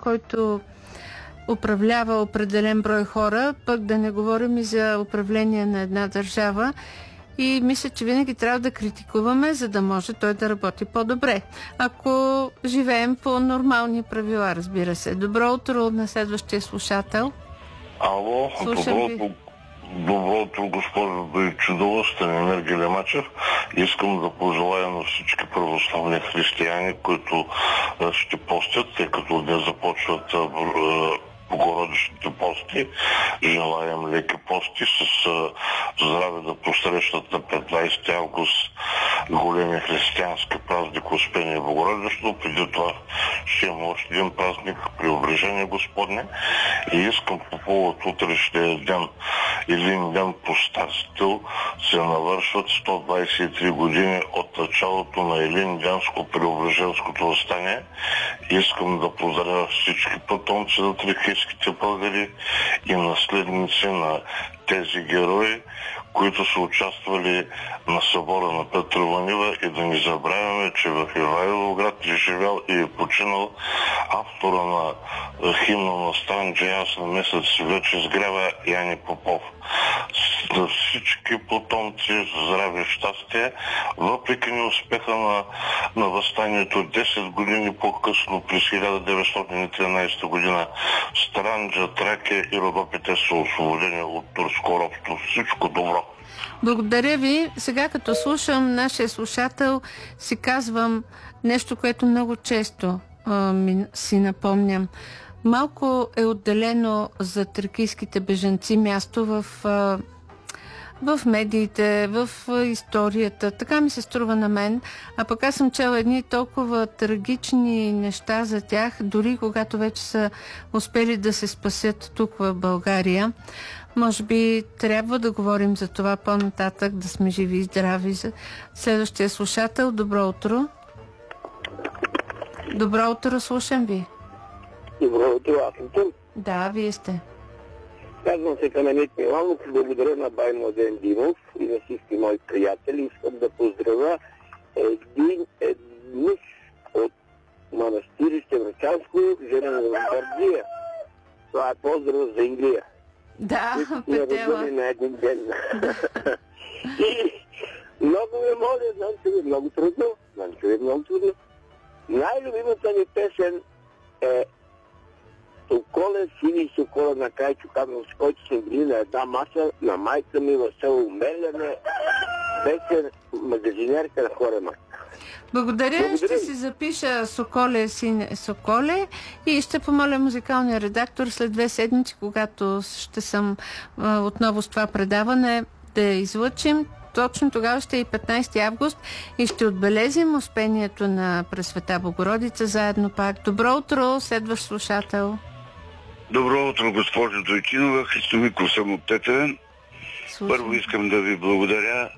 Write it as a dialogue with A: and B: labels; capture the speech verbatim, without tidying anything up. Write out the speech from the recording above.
A: който управлява определен брой хора, пък да не говорим и за управление на една държава. И мисля, че винаги трябва да критикуваме, за да може той да работи по-добре. Ако живеем по нормални правила, разбира се. Добро утро на следващия слушател.
B: Ало, добро, добро утро, госпожо Бойчудова, Станимир Гелемачев. Искам да пожелая на всички православни християни, които ще постят, тъй като днес започват Богородичните пости. Желаем леки пости с а, здраве да посрещат на петнайсети август големи християнски празник Успение Богородично. Преди това ще има още един празник Преображение Господне. И искам по повод утрешния ден, един ден по стар стил, се навършват сто двайсет и три години от началото на Елинденско преображенското въстание. Искам да поздравя всички потомци на тракийските българи и наследници на тези герои, които са участвали на събора на Петрова нива, и да не забравяме, че в Ивайловград е живял и е починал автора на химна на Странджа Ясна месец вече сгрява Яни Попов. За всички потомци здраве и щастие, въпреки неуспеха на, на въстанието десет години по-късно, през хиляда деветстотин и тринайсета година, Странджа, Тракия и Родопите са освободени от турско робство. Всичко добро!
A: Благодаря ви. Сега като слушам нашия слушател, си казвам нещо, което много често а, ми, си напомням. Малко е отделено за тракийските бежанци място в, а, в медиите, в а, историята. Така ми се струва на мен. А пък аз съм чела едни толкова трагични неща за тях, дори когато вече са успели да се спасят тук в България. Може би трябва да говорим за това по-нататък, да сме живи и здрави. За следващия слушател, добро утро. Добро утро, слушам ви.
C: Добро утро, аз съм тук.
A: Да, вие сте.
C: Казвам се Каменит Миланов, благодаря на бай Младен Димов и на всички мои приятели. Искам да поздравя един мъж от манастирище Врачанско, женен в Бърдия. Това е поздрав за Инглия.
A: Да,
C: Петела. Не родили на един ден. И много ви моля, знам, че ви е много трудно. Знам, че ви е много трудно. Най-любимата ми песен е Соколе, сини Соколе на Крайчо Каменов, с който съм били на една маса на майка ми в село Меляне, песен магазинерка на Хорема.
A: Благодаря. Благодаря. Ще си запиша Соколе, сине Соколе и ще помоля музикалния редактор след две седмици, когато ще съм а, отново с това предаване, да излъчим. Точно тогава ще е и петнайсети август и ще отбелезим успението на Пресвета Богородица заедно пак. Добро утро, следващ слушател.
D: Добро утро, госпожо Дойчинова. Христо Миков съм от Тетевен. Първо искам да ви благодаря